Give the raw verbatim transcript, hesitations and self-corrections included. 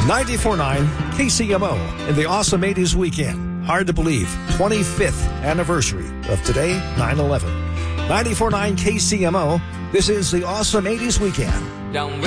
ninety-four point nine K C M O in the Awesome eighties weekend. Hard to believe, twenty-fifth anniversary of today, nine eleven. ninety-four point nine K C M O, this is the Awesome eighties weekend. Down